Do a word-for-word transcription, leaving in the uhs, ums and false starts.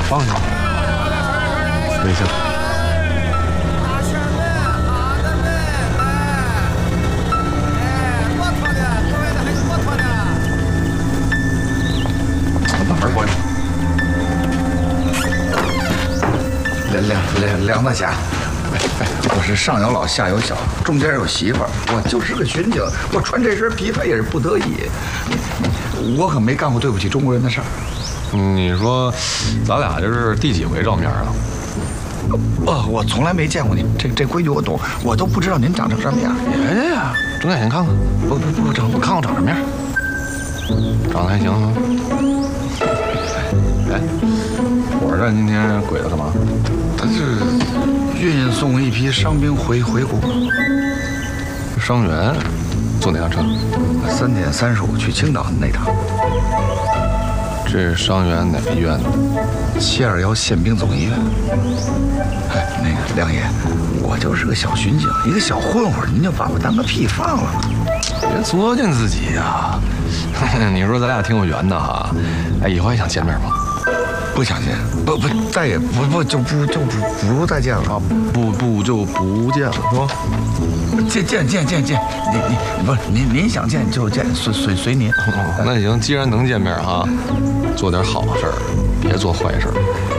放下，微笑。 哪儿过去？梁梁梁梁大侠，我是上有老下有小，中间有媳妇儿，我就是个巡警，我穿这身皮肤也是不得已，我可没干过对不起中国人的事儿。 你说，咱俩这是第几回照面了？ 哦，我从来没见过您，这这规矩我懂，我都不知道您长成什么样。 哎呀，睁眼睛看看， 不不不长，我看我长什么样？ 长得还行啊。哎，火车站今天鬼子干嘛？ 他是运送一批伤兵回回国。 伤员坐哪辆车？ 三点三十五去青岛那趟。 这伤员哪个医院的？ 七二幺宪兵总医院。哎，那个梁爷，我就是个小巡警，一个小混混，您就把我当个屁放了。 别作践自己呀！你说咱俩挺有缘的哈，哎，以后还想见面吗？ 不想见，不不，再也不不就不就不不再见了啊！ 不不就不见了，是吧？ 见见见见见，您您不是您您想见就见，随随随您。 哦，那行，既然能见面哈，做点好事儿，别做坏事儿。